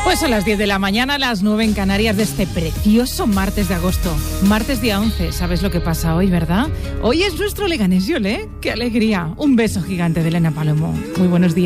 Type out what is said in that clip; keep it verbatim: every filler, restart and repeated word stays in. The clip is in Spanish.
Pues son las diez de la mañana, las nueve en Canarias de este precioso martes de agosto. Martes día once, ¿sabes lo que pasa hoy, verdad? Hoy es nuestro Leganés Yole, ¡qué alegría! Un beso gigante de Elena Palomo. Muy buenos días.